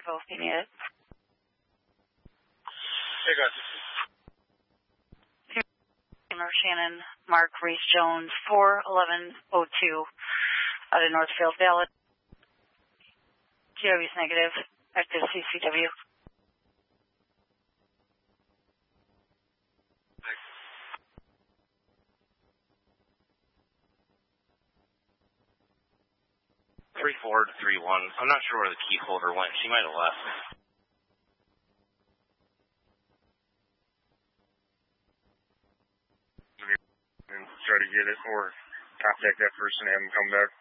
Both be needed. Hey, guys. Shannon, Mark, Reese Jones, 41102 out of Northfield Valley. GW is negative. Active CCW. Thanks. 34 to 31. I'm not sure where the key holder went. She might have left. And try to get it or contact that person and have them come back.